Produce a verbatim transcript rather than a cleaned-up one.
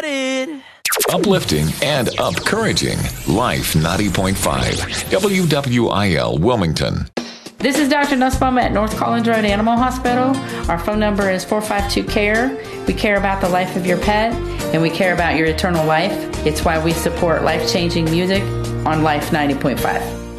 started. Uplifting and encouraging. Life ninety point five. W W I L Wilmington. This is Doctor Nussbaum at North Collins Road Animal Hospital. Our phone number is four five two, C A R E. We care about the life of your pet, and we care about your eternal life. It's why we support life-changing music on Life ninety point five.